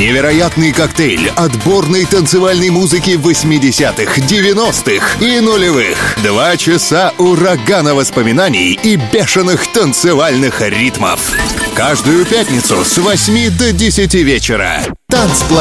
Невероятный коктейль отборной танцевальной музыки 80-х, 90-х и нулевых. 2 часа урагана воспоминаний и бешеных танцевальных ритмов. Каждую пятницу с 8 до 10 вечера. Танцплощадка.